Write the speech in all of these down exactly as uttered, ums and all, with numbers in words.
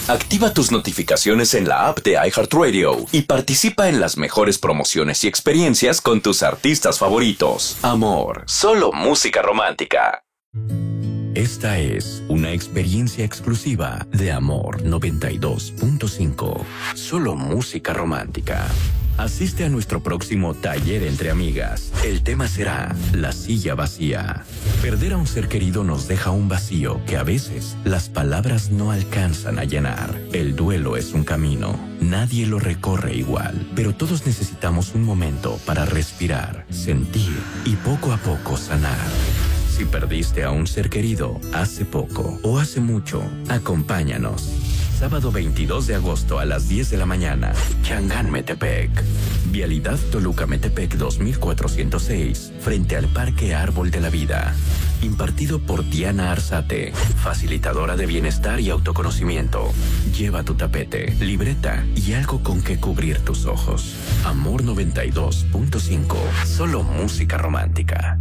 Activa tus notificaciones en la app de iHeartRadio y participa en las mejores promociones y experiencias con tus artistas favoritos. Amor, solo música romántica. Esta es una experiencia exclusiva de Amor noventa y dos punto cinco. Solo música romántica. Asiste a nuestro próximo taller entre amigas. El tema será la silla vacía. Perder a un ser querido nos deja un vacío que a veces las palabras no alcanzan a llenar. El duelo es un camino. Nadie lo recorre igual, pero todos necesitamos un momento para respirar, sentir y poco a poco sanar. Si perdiste a un ser querido hace poco o hace mucho, acompáñanos. Sábado veintidós de agosto a las diez de la mañana, Changán, Metepec. Vialidad Toluca-Metepec dos mil cuatrocientos seis, frente al Parque Árbol de la Vida. Impartido por Diana Arzate, facilitadora de bienestar y autoconocimiento. Lleva tu tapete, libreta y algo con que cubrir tus ojos. Amor noventa y dos punto cinco, solo música romántica.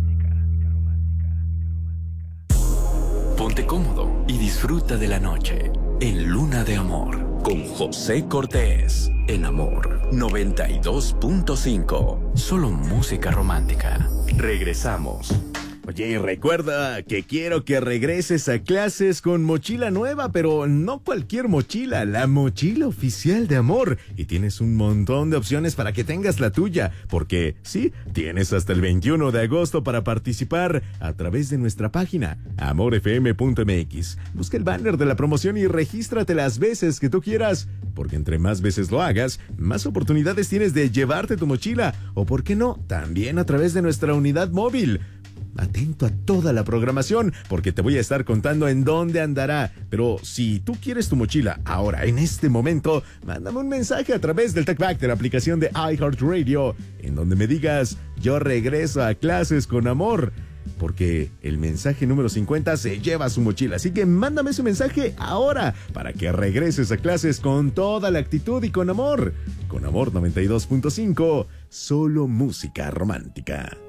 Ponte cómodo y disfruta de la noche en Luna de Amor con José Cortés en Amor noventa y dos punto cinco. Solo música romántica. Regresamos. Oye, recuerda que quiero que regreses a clases con mochila nueva, pero no cualquier mochila, la mochila oficial de Amor. Y tienes un montón de opciones para que tengas la tuya, porque sí, tienes hasta el veintiuno de agosto para participar a través de nuestra página, amor f m punto m x. Busca el banner de la promoción y regístrate las veces que tú quieras, porque entre más veces lo hagas, más oportunidades tienes de llevarte tu mochila, o por qué no, también a través de nuestra unidad móvil. Atento a toda la programación, porque te voy a estar contando en dónde andará. Pero si tú quieres tu mochila ahora, en este momento, mándame un mensaje a través del TalkBack de la aplicación de iHeartRadio, en donde me digas, yo regreso a clases con Amor, porque el mensaje número cincuenta se lleva su mochila. Así que mándame ese mensaje ahora, para que regreses a clases con toda la actitud y con amor. Con Amor noventa y dos punto cinco, solo música romántica.